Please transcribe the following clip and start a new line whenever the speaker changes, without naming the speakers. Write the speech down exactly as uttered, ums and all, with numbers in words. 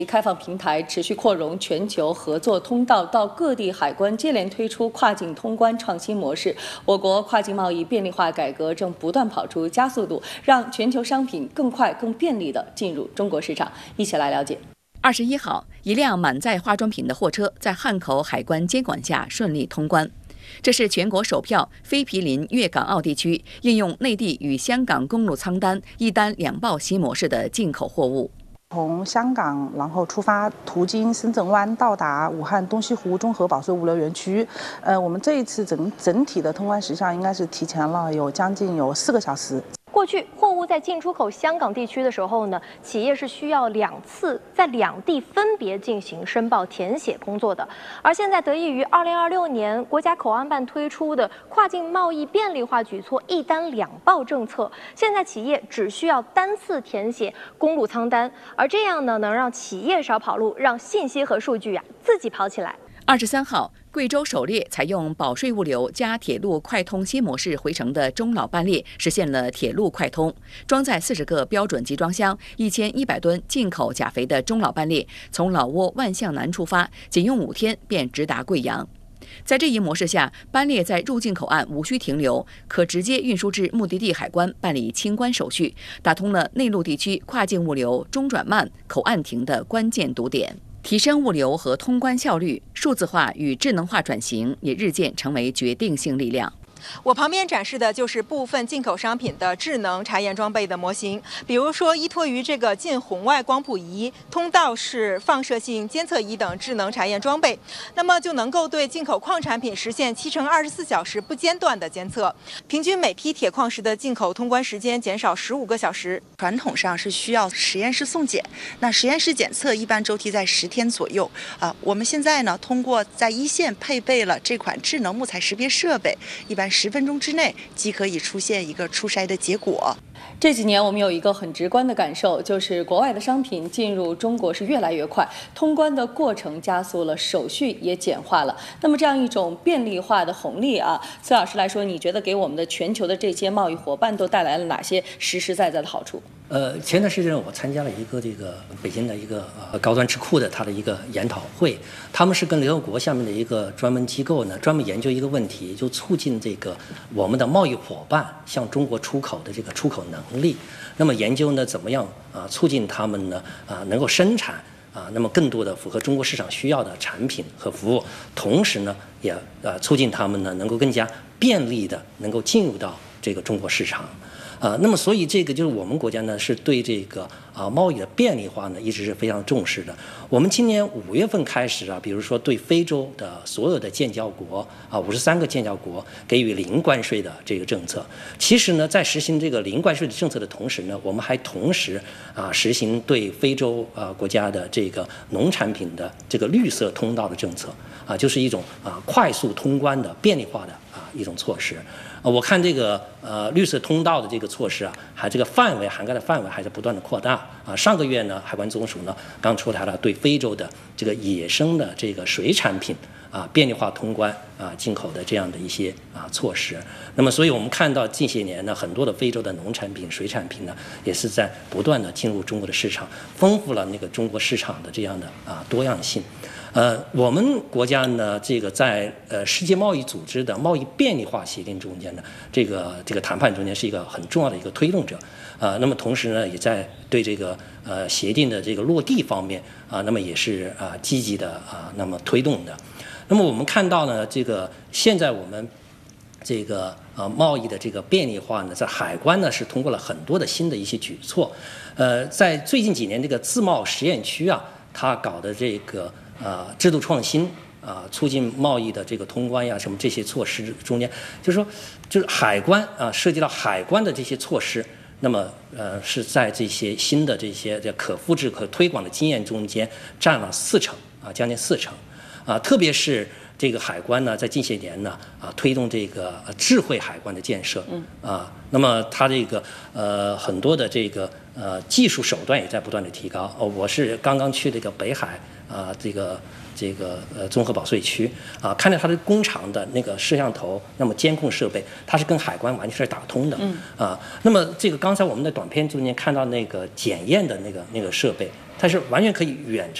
开放平台持续扩容全球合作通道，到各地海关接连推出跨境通关创新模式。我国跨境贸易便利化改革正不断跑出加速度，让全球商品更快、更便利地进入中国市场。一起来了解。
二十一号，一辆满载化妆品的货车在汉口海关监管下顺利通关。这是全国首票非毗邻粤港澳地区应用内地与香港公路仓单一单两报新模式的进口货物。
从香港，然后出发，途经深圳湾，到达武汉东西湖综合保税物流园区。呃，我们这一次整整体的通关时效应该是提前了有将近有四个小时。
过去货物在进出口香港地区的时候呢，企业是需要两次在两地分别进行申报填写工作的。而现在得益于二零二六年国家口岸办推出的跨境贸易便利化举措一单两报政策，现在企业只需要单次填写公路仓单，而这样呢，能让企业少跑路，让信息和数据啊自己跑起来。
二十三号，贵州首列采用保税物流加铁路快通新模式回程的中老班列实现了铁路快通。装载四十个标准集装箱、一千一百吨进口钾肥的中老班列，从老挝万象南出发，仅用五天便直达贵阳。在这一模式下，班列在入境口岸无需停留，可直接运输至目的地海关办理清关手续，打通了内陆地区跨境物流中转慢、口岸停的关键堵点。提升物流和通关效率，数字化与智能化转型也日渐成为决定性力量。
我旁边展示的就是部分进口商品的智能查验装备的模型，比如说依托于这个近红外光谱仪、通道式放射性监测仪等智能查验装备，那么就能够对进口矿产品实现七乘二十四小时不间断的监测，平均每批铁矿石的进口通关时间减少十五个小时。
传统上是需要实验室送检，那实验室检测一般周期在十天左右啊。我们现在呢，通过在一线配备了这款智能木材识别设备，一般十分钟之内即可以出现一个初筛的结果。
这几年我们有一个很直观的感受，就是国外的商品进入中国是越来越快，通关的过程加速了，手续也简化了。那么这样一种便利化的红利啊，崔老师来说，你觉得给我们的全球的这些贸易伙伴都带来了哪些实实在在的好处？
呃，前段时间我参加了一个这个北京的一个呃高端智库的它的一个研讨会，他们是跟联合国下面的一个专门机构呢，专门研究一个问题，就促进这个我们的贸易伙伴向中国出口的这个出口能力。那么研究呢，怎么样啊促进他们呢啊能够生产啊那么更多的符合中国市场需要的产品和服务，同时呢也呃促进他们呢能够更加便利的能够进入到这个中国市场。啊，那么所以这个就是我们国家呢是对这个啊贸易的便利化呢一直是非常重视的。我们今年五月份开始啊，比如说对非洲的所有的建交国啊五十三个建交国给予零关税的这个政策。其实呢，在实行这个零关税的政策的同时呢，我们还同时啊实行对非洲啊国家的这个农产品的这个绿色通道的政策啊，就是一种啊快速通关的便利化的啊一种措施。啊，我看这个呃绿色通道的这个措施啊，还这个范围涵盖的范围还在不断的扩大啊。上个月呢，海关总署呢刚出台了对非洲的这个野生的这个水产品啊便利化通关啊进口的这样的一些啊措施。那么，所以我们看到近些年呢，很多的非洲的农产品、水产品呢，也是在不断的进入中国的市场，丰富了那个中国市场的这样的啊多样性。呃，我们国家呢，这个在呃世界贸易组织的贸易便利化协定中间呢，这个这个谈判中间是一个很重要的一个推动者。啊、呃，那么同时呢，也在对这个呃协定的这个落地方面啊、呃，那么也是啊、呃、积极的啊、呃，那么推动的。那么我们看到呢，这个现在我们这个呃贸易的这个便利化呢，在海关呢是通过了很多的新的一些举措。呃，在最近几年这个自贸实验区啊，它搞的这个。啊、呃，制度创新啊、呃，促进贸易的这个通关呀，什么这些措施中间，就是说，就是海关啊、呃，涉及到海关的这些措施，那么呃是在这些新的这些这可复制、可推广的经验中间占了四成啊，将近四成啊，特别是这个海关呢，在近些年呢啊，推动这个智慧海关的建设，嗯啊，那么它这个呃很多的这个呃技术手段也在不断的提高。哦，我是刚刚去这个北海。啊，这个这个呃综合保税区啊，看到它的工厂的那个摄像头，那么监控设备，它是跟海关完全是打通的。嗯啊，那么这个刚才我们的短片中间看到那个检验的那个那个设备， 它是完全可以远程。